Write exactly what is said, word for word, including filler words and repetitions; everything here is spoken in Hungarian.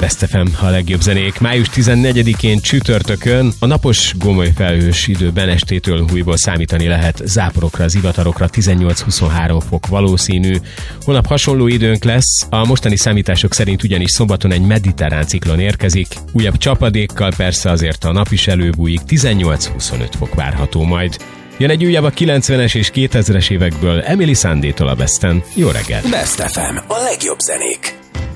Best ef em, a legjobb zenék. május tizennegyedikén csütörtökön a napos gomoly felhős időben estétől újból számítani lehet záporokra, zivatarokra, tizennyolc-huszonhárom fok valószínű. Holnap hasonló időnk lesz, a mostani számítások szerint ugyanis szombaton egy mediterrán ciklon érkezik, újabb csapadékkal, persze azért a nap is előbújik, tizennyolc-huszonöt fok várható majd. Jön egy újabb a kilencvenes és kétezres évekből, Emily Sandé-tól a Besten. Jó reggelt! Best ef em, a legjobb zenék.